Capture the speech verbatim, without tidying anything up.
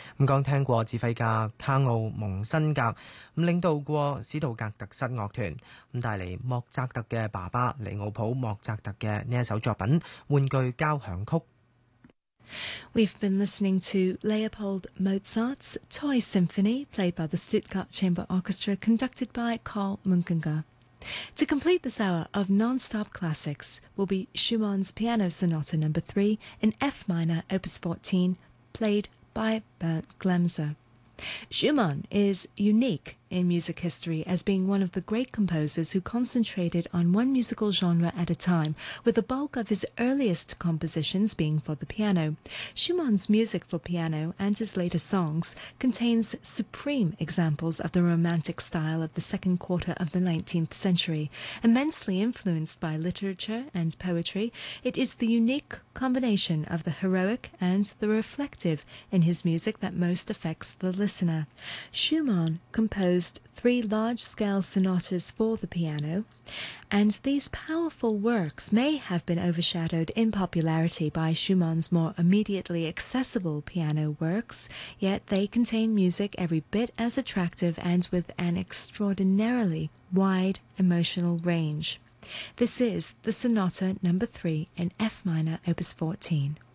咁剛聽過指揮家卡奧蒙辛格咁領導過史圖格特室樂團咁帶嚟莫扎特嘅爸爸尼奧普莫扎特嘅呢一首作品《玩具交響曲》。 We've been listening to Leopold Mozart's Toy Symphony, played by the Stuttgart Chamber Orchestra, conducted by Karl Munkinger. To complete this hour of non-stop classics will be Schumann's Piano Sonata Number three in F minor, Opus fourteen, played by Bernd Glemser. Schumann is unique in music history as being one of the great composers who concentrated on one musical genre at a time, with the bulk of his earliest compositions being for the piano. Schumann's music for piano and his later songs contains supreme examples of the romantic style of the second quarter of the nineteenth century. Immensely influenced by literature and poetry, it is the unique combination of the heroic and the reflective in his music that most affects the listener. Schumann composed three large-scale sonatas for the piano, and these powerful works may have been overshadowed in popularity by Schumann's more immediately accessible piano works, yet they contain music every bit as attractive and with an extraordinarily wide emotional range. This is the Sonata Number three in F minor, Opus fourteen.